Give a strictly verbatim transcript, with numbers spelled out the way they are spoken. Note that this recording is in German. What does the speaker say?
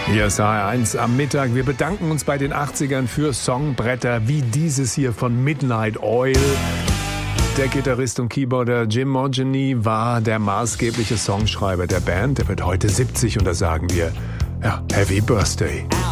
Hier ist H R eins am Mittag. Wir bedanken uns bei den achtzigern für Songbretter wie dieses hier von Midnight Oil. Der Gitarrist und Keyboarder Jim Montgomery war der maßgebliche Songschreiber der Band. Er wird heute siebzig und da sagen wir, ja, Happy Birthday.